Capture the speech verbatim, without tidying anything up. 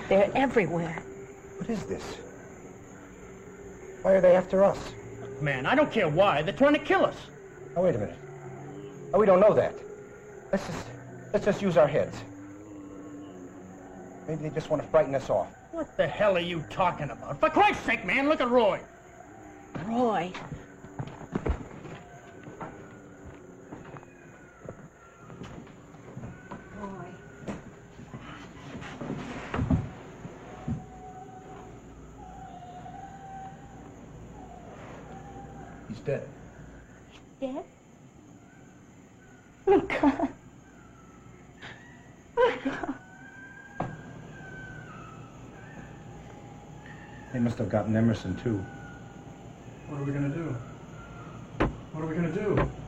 They're everywhere. What is this? Why are they after us? Man, I don't care why. They're trying to kill us. Oh, wait a minute. Oh, we don't know that. Let's just, let's just use our heads. Maybe they just want to frighten us off. What the hell are you talking about? For Christ's sake, man, look at Roy. Roy. Roy. He's dead. Dead? Oh, God. Oh, God. They must have gotten Emerson, too. What are we gonna do? What are we gonna do?